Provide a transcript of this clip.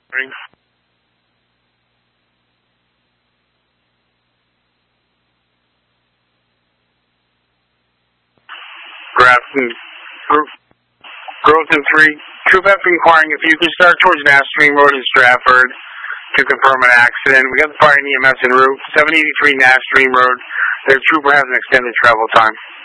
Grafton, Groton 3. Troop F inquiring if you can start towards Nash Stream Road in Stratford to confirm an accident. We got the fire and EMS en route. 783 Nash Stream Road. Their trooper has an extended travel time.